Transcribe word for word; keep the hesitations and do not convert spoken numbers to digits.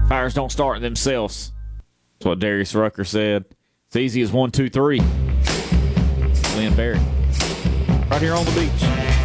Fires don't start themselves. That's what Darius Rucker said. It's easy as one, two, three. Lynn Barry. Right here on the beach.